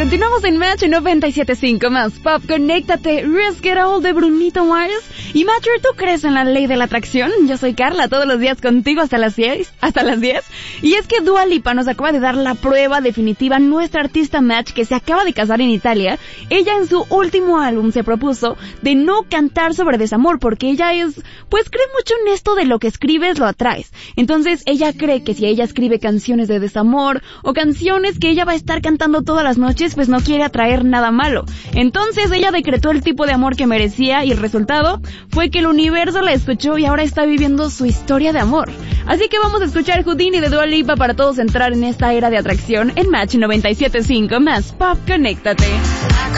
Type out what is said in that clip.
Continuamos en Match 97.5 más Pop, conéctate, Risk It All de Brunito Mars. Y Matcher, ¿tú crees en la ley de la atracción? Yo soy Carla, todos los días contigo hasta las 10. Y es que Dua Lipa nos acaba de dar la prueba definitiva, nuestra artista Match, que se acaba de casar en Italia. Ella en su último álbum se propuso de no cantar sobre desamor, porque ella cree mucho en esto de lo que escribes lo atraes. Entonces ella cree que si ella escribe canciones de desamor o canciones que ella va a estar cantando todas las noches, pues no quiere atraer nada malo. Entonces ella decretó el tipo de amor que merecía y el resultado fue que el universo la escuchó y ahora está viviendo su historia de amor. Así que vamos a escuchar Houdini de Dua Lipa para todos entrar en esta era de atracción en Match 97.5 más Pop, conéctate.